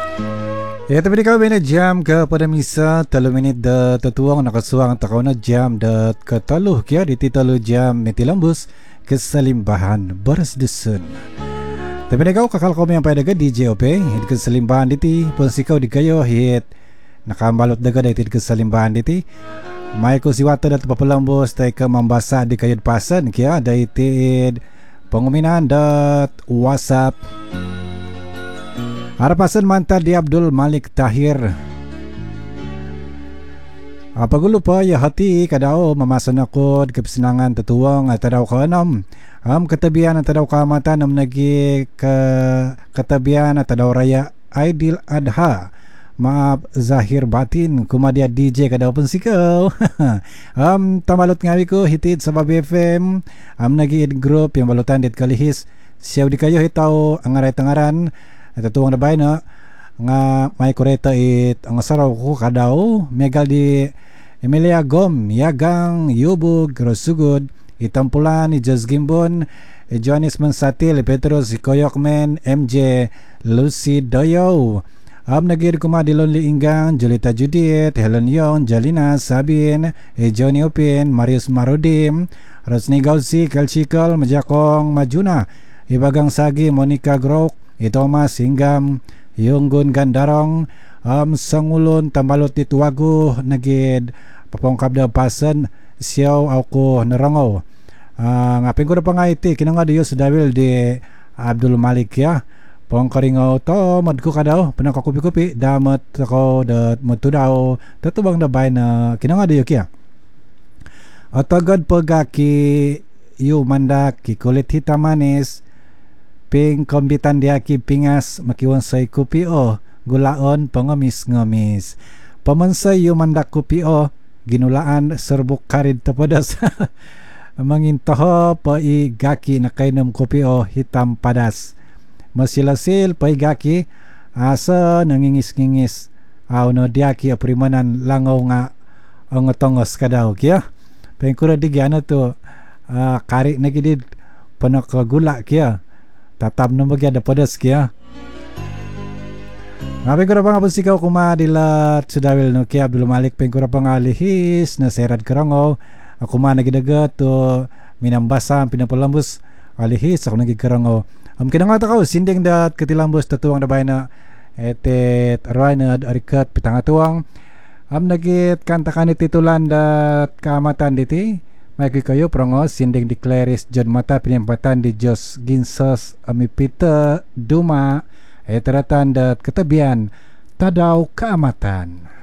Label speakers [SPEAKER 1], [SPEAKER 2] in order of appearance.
[SPEAKER 1] Ya, tapi kau bina jam ke pada misa 3 minit da tetuang nakasuang takau na jam da ketaluh kia di titalu jam meti lambus keselimbahan beras dusun. Tapi kau kakal kau yang pada DJ OP hit keselimbahan diti pun si kau dikayo hit nakambalot daga da hit keselimbahan diti. Mai ko siwata da papalambus tay ke mambasa di kayud pasan kia da hit penguminan dat WhatsApp. Harapasan mantap di Abdul Malik Tahir. Apa gue lupa ya hati kadao mamasan ako kesenangan tetuang atau ka enam. Ketabian atau keamatan nagi ke ketabian atau raya Aidil Adha. Maaf zahir batin kumadia DJ kadao pun sikau. Tamalot ngawi ko hitit sa BFM. Nagi group yang balutan dit kalihis. Siyaw di kayo hitaw ang aray-tangaran. At tuwang nabay na nga may kureta it ang saraw ko kadaw megal di Emilia Gom Yagang Yubog Rosugod itampulan ni Jazz Gimbon Johannes Mansatil Petros Koyokmen MJ Lucy Doyo nagir kumadi Lonely Inggang Julita Judith Helen Yon Jalina Sabin Johnny Opin Marius Marodim Rosni Gausi Kalchikal Majakong Majuna Ibagang Sagi Monica Grok Thomas Hinggam Yunggun Gandarong Sangulon Tambalot di Tuwago Nagid papongkab da pasan siyaw ako narangaw ngapin ko na pa nga iti kinanga diyo sa dawil di Abdul Malik ya pongkaringaw to madko ka daw panakakupi-kupi damat ako dat mutu daw tatubang na bay na kinanga diyo kya atagad pagaki yu mandak kikulit hitamanis ping kombitan dia ki pingas makiwan say kupi o gulaon pangamis-ngamis pamansay yu mandak kupi o ginulaan serbuk karid tapadas mangintaho pa i gaki na kainom kupi o hitam padas masilasil pa i gaki asa nangingis-ngingis no diaki aprimanan langaw nga ang tongos kadaw kya pengkura digana to kari nagidid panakagula kya tatap na bagya da padas kya ngapi ko na pa nga po sikaw kumadilat sudawil no kya Abdul Malik pengkura pa nga lihis na serad karangaw ako man nagidagat to minambasa pinapalambos alihis ako nagikarangaw kinangata ka sinding dat katilambos tatuang na bahay na etet arwainad arikat pitangatuang nagit kanta kanit titulan dat kaamatan diti may kayo prongos sinding declares John Mata pinampatan di Diyos Ginsos Amipita Duma eteratan dat ketabian tadaw kaamatan.